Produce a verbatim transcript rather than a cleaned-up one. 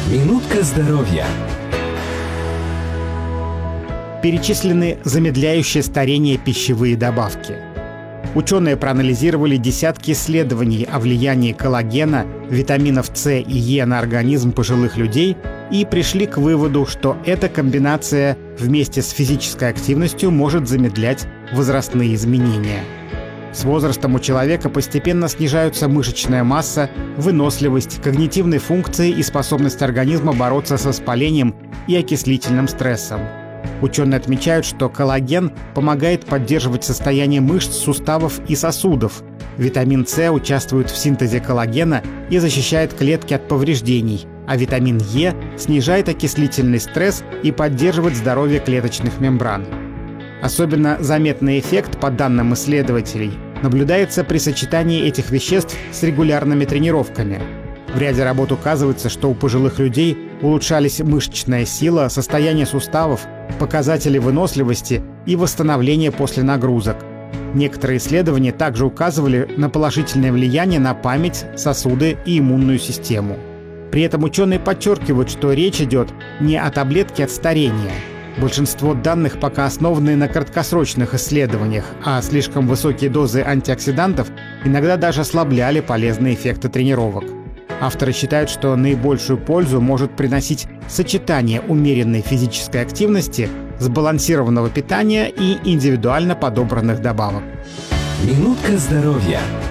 Минутка здоровья. Перечислены замедляющие старение пищевые добавки. Ученые проанализировали десятки исследований о влиянии коллагена, витаминов С и Е на организм пожилых людей и пришли к выводу, что эта комбинация вместе с физической активностью может замедлять возрастные изменения. С возрастом у человека постепенно снижаются мышечная масса, выносливость, когнитивные функции и способность организма бороться с воспалением и окислительным стрессом. Ученые отмечают, что коллаген помогает поддерживать состояние мышц, суставов и сосудов. Витамин С участвует в синтезе коллагена и защищает клетки от повреждений, а витамин Е снижает окислительный стресс и поддерживает здоровье клеточных мембран. Особенно заметный эффект, по данным исследователей, наблюдается при сочетании этих веществ с регулярными тренировками. В ряде работ указывается, что у пожилых людей улучшались мышечная сила, состояние суставов, показатели выносливости и восстановление после нагрузок. Некоторые исследования также указывали на положительное влияние на память, сосуды и иммунную систему. При этом ученые подчеркивают, что речь идет не о таблетке от старения. Большинство данных пока основаны на краткосрочных исследованиях, а слишком высокие дозы антиоксидантов иногда даже ослабляли полезные эффекты тренировок. Авторы считают, что наибольшую пользу может приносить сочетание умеренной физической активности, сбалансированного питания и индивидуально подобранных добавок. Минутка здоровья.